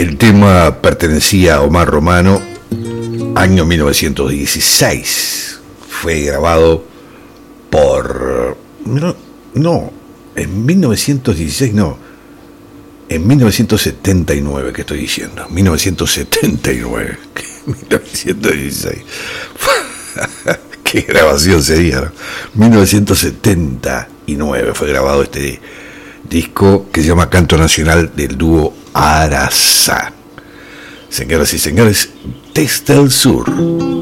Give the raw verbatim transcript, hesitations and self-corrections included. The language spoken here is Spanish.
El tema pertenecía a Omar Romano, año mil novecientos dieciséis. Fue grabado por... No, no, en mil novecientos dieciséis no, en mil novecientos setenta y nueve, que estoy diciendo, mil novecientos setenta y nueve, mil novecientos dieciséis. Qué grabación sería, ¿no? mil novecientos setenta y nueve fue grabado este disco que se llama Canto Nacional del dúo Araza. Señoras y señores, desde el sur.